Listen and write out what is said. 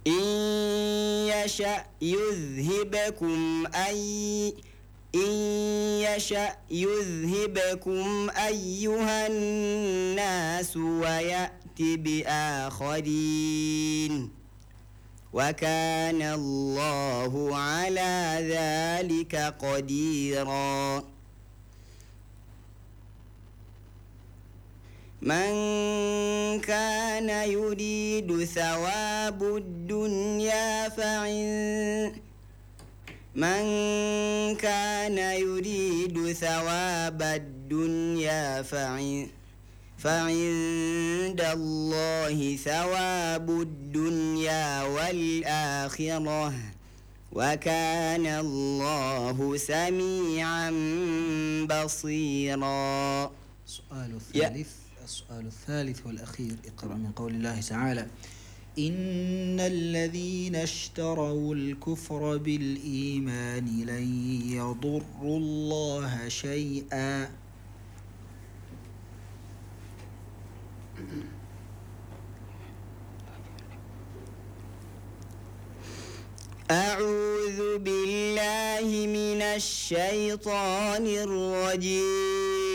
إن يشأ يذهبكم أيها الناس ويأت بآخرين وكان الله على ذلك قديرا من كان يريد ثواب الدنيا فعند الله ثواب الدنيا والآخرة وكان الله سميعا بصيرا. السؤال الثالث والأخير، اقرأ من قول الله تعالى: إن الذين اشتروا الكفر بالإيمان لن يضروا الله شيئا. أعوذ بالله من الشيطان الرجيم.